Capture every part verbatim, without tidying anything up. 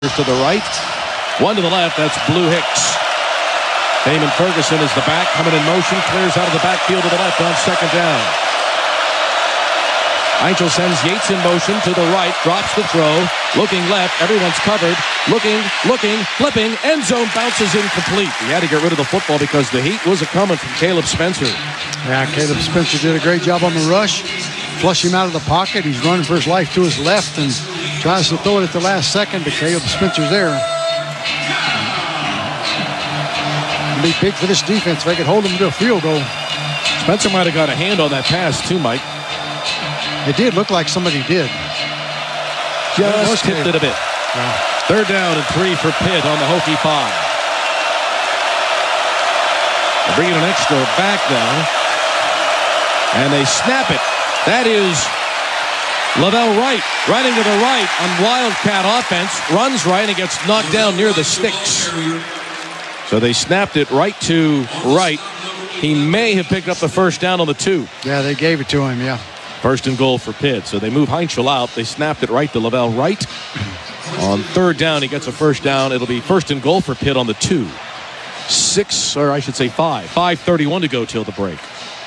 To the right, one to the left. That's Blue Hicks. Damon Ferguson is the back, coming in motion, clears out of the backfield to the left on second down. Heinkel sends Yates in motion to the right, drops the throw, looking left, everyone's covered, looking, looking, flipping, end zone bounces incomplete. He had to get rid of the football because the heat was a coming from Caleb Spencer. Yeah, Caleb Spencer did a great job on the rush. Flush him out of the pocket. He's running for his life to his left and tries to throw it at the last second, but Caleb Spencer's there. It'll be big for this defense if they could hold him to a field goal. Spencer might have got a hand on that pass too, Mike. It did look like somebody did. Just tipped it a bit. Yeah. Third down and three for Pitt on the Hokie five. They're bringing an extra back now. And they snap it. That is Lavelle Wright, riding to the right on Wildcat offense, runs right and gets knocked down near the sticks. So they snapped it right to right. He may have picked up the first down on the two. Yeah, they gave it to him, yeah. First and goal for Pitt. So they move Heinkel out. They snapped it right to Lavelle Wright. On third down, he gets a first down. It'll be first and goal for Pitt on the two. Six, or I should say five. five thirty-one to go till the break.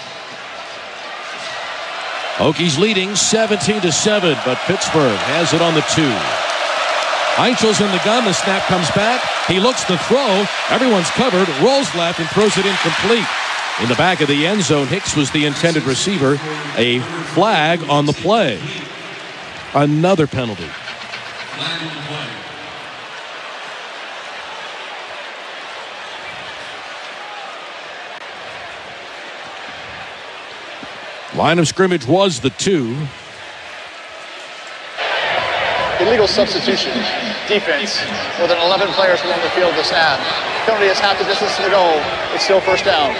Hokies leading seventeen to seven, but Pittsburgh has it on the two. Heinkel's in the gun. The snap comes back. He looks to throw. Everyone's covered. Rolls left and throws it incomplete. In the back of the end zone, Hicks was the intended receiver. A flag on the play. Another penalty. Line of scrimmage was the two. Illegal substitution. Defense. More than eleven players along the field this snap. Penalty is half the distance to the goal. It's still first down.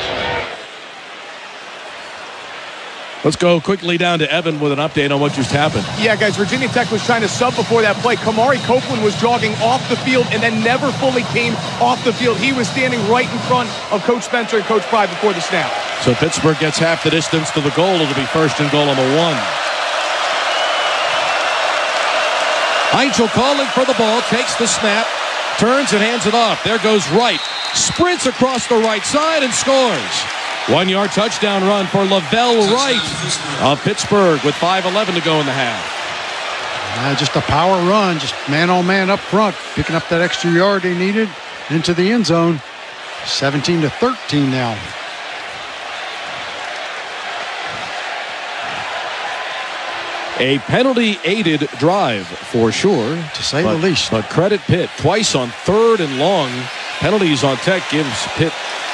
Let's go quickly down to Evan with an update on what just happened. Yeah, guys, Virginia Tech was trying to sub before that play. Kamari Copeland was jogging off the field and then never fully came off the field. He was standing right in front of Coach Spencer and Coach Pride before the snap. So Pittsburgh gets half the distance to the goal. It'll be first and goal on the one. Heinkel calling for the ball, takes the snap, turns and hands it off. There goes Wright. Sprints across the right side and scores. One-yard touchdown run for Lavelle Wright of Pittsburgh with five eleven to go in the half. Uh, just a power run, just man-on-man up front, picking up that extra yard they needed into the end zone. seventeen to thirteen now. A penalty-aided drive for sure. To say but, the least. But credit Pitt. Twice on third and long. Penalties on Tech gives Pitt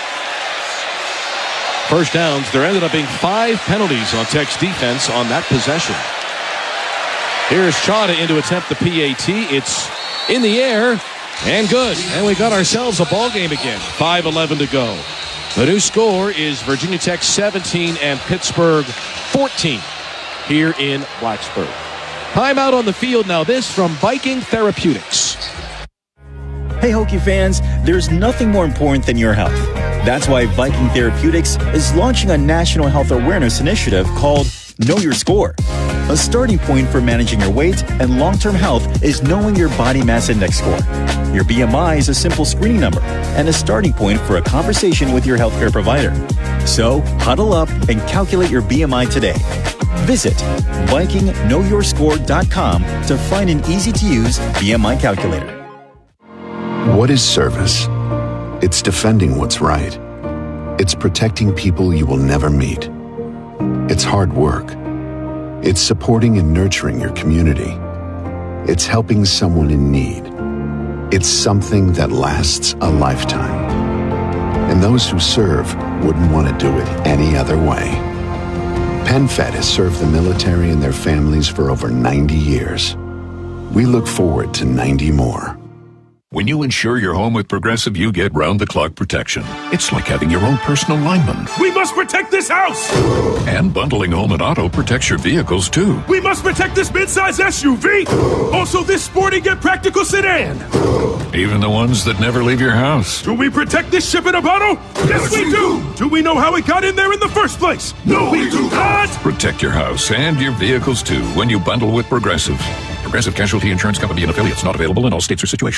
first downs. There ended up being five penalties on Tech's defense on that possession. Here's Chada in to attempt the P A T. It's in the air and good. And we got ourselves a ball game again. five eleven to go. The new score is Virginia Tech seventeen and Pittsburgh fourteen here in Blacksburg. Timeout on the field now. This from Viking Therapeutics. Hey, Hokie fans, there's nothing more important than your health. That's why Viking Therapeutics is launching a national health awareness initiative called Know Your Score. A starting point for managing your weight and long-term health is knowing your body mass index score. Your B M I is a simple screening number and a starting point for a conversation with your healthcare provider. So, huddle up and calculate your B M I today. Visit Viking Know Your Score dot com to find an easy-to-use B M I calculator. What is service? It's defending what's right. It's protecting people you will never meet. It's hard work. It's supporting and nurturing your community. It's helping someone in need. It's something that lasts a lifetime. And those who serve wouldn't want to do it any other way. PenFed has served the military and their families for over ninety years. We look forward to ninety more. When you insure your home with Progressive, you get round-the-clock protection. It's like having your own personal lineman. We must protect this house! And bundling home and auto protects your vehicles, too. We must protect this midsize S U V! Also this sporty yet practical sedan! Even the ones that never leave your house. Do we protect this ship in a bottle? Yes, we do! Do we know how it got in there in the first place? No, we do not! Protect your house and your vehicles, too, when you bundle with Progressive. Progressive Casualty Insurance Company and affiliates, not available in all states or situations.